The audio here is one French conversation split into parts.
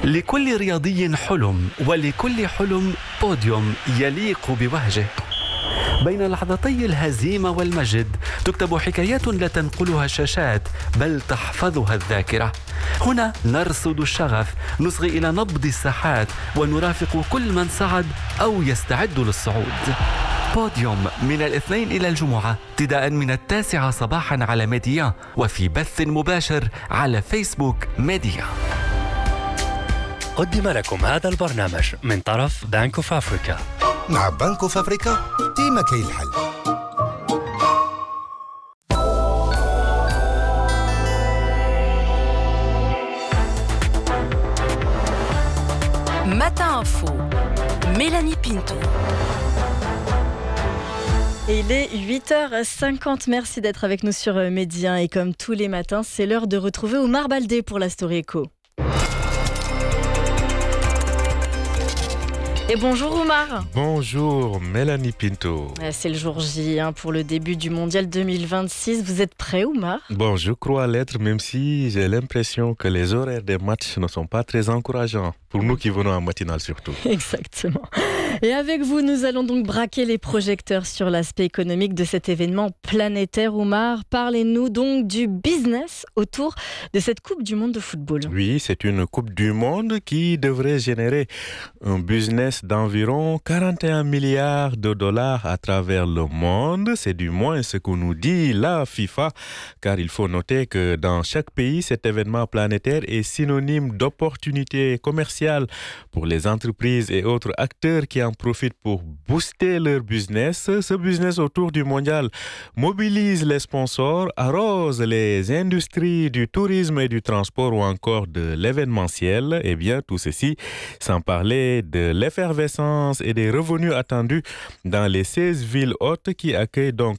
لكل رياضي حلم، ولكل حلم بوديوم يليق بوهجه. بين لحظتي الهزيمة والمجد تكتب حكايات لا تنقلها الشاشات بل تحفظها الذاكرة. هنا نرصد الشغف، نصغي إلى نبض الساحات، ونرافق كل من صعد أو يستعد للصعود. بوديوم من الاثنين إلى الجمعة ابتداء من 9 صباحا على ميديا، وفي بث مباشر على فيسبوك ميديا. قدم لكم هذا البرنامج من طرف بانك اوف افريكا. مع بنك اوف افريكا ديما كاين الحل. Matin Info, Mélanie Pinto. Et il est 8h50, merci d'être avec nous sur Média. Et comme tous les matins, c'est l'heure de retrouver Oumar Baldé pour la Story Echo. Et bonjour Oumar. Bonjour Mélanie Pinto. C'est le jour J pour le début du Mondial 2026. Vous êtes prêt Oumar? Bon, je crois l'être, même si j'ai l'impression que les horaires des matchs ne sont pas très encourageants. Pour nous qui venons en matinale surtout. Exactement. Et avec vous, nous allons donc braquer les projecteurs sur l'aspect économique de cet événement planétaire. Oumar, parlez-nous donc du business autour de cette Coupe du Monde de football. Oui, c'est une Coupe du Monde qui devrait générer un business d'environ 41 milliards de dollars à travers le monde. C'est du moins ce que nous dit la FIFA, car il faut noter que dans chaque pays, cet événement planétaire est synonyme d'opportunités commerciales pour les entreprises et autres acteurs qui en profitent pour booster leur business. Ce business autour du mondial mobilise les sponsors, arrose les industries du tourisme et du transport ou encore de l'événementiel. Et bien, tout ceci sans parler de l'effervescence et des revenus attendus dans les 16 villes hôtes qui accueillent donc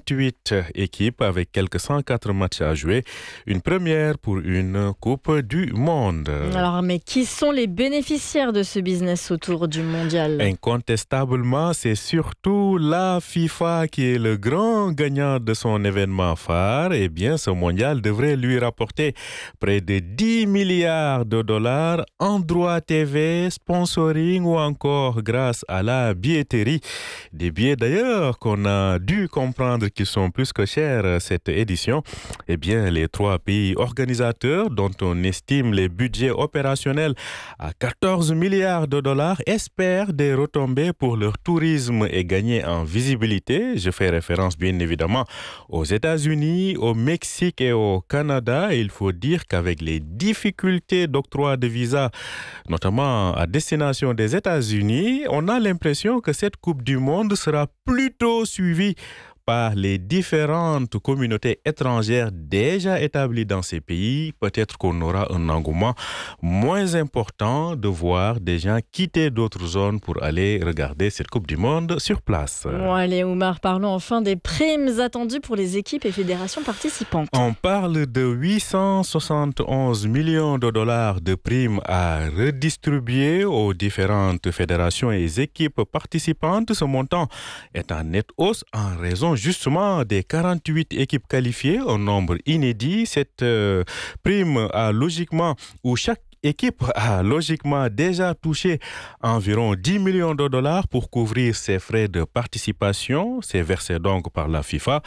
48 équipes avec quelques 104 matchs à jouer. Une première pour une Coupe du Monde. Alors, mais qui sont les bénéficiaires de ce business autour du mondial? Incontestablement, c'est surtout la FIFA qui est le grand gagnant de son événement phare. Eh bien, ce mondial devrait lui rapporter près de 10 milliards de dollars en droits TV, sponsoring ou encore grâce à la billetterie. Des billets d'ailleurs qu'on a dû comprendre qu'ils sont plus que chers cette édition. Eh bien, les 3 pays organisateurs dont on estime les budgets opérationnels à 14 milliards de dollars espèrent des retombées pour leur tourisme et gagner en visibilité. Je fais référence bien évidemment aux États-Unis, au Mexique et au Canada. Et il faut dire qu'avec les difficultés d'octroi de visa, notamment à destination des États-Unis, on a l'impression que cette Coupe du Monde sera plutôt suivie par les différentes communautés étrangères déjà établies dans ces pays. Peut-être qu'on aura un engouement moins important de voir des gens quitter d'autres zones pour aller regarder cette Coupe du Monde sur place. Bon, allez Oumar, parlons enfin des primes attendues pour les équipes et fédérations participantes. On parle de 871 millions de dollars de primes à redistribuer aux différentes fédérations et équipes participantes. Ce montant est en nette hausse en raison justement des 48 équipes qualifiées, un nombre inédit. Cette prime a logiquement, ou chaque équipe a logiquement déjà touché environ 10 millions de dollars pour couvrir ses frais de participation. C'est versé donc par la FIFA.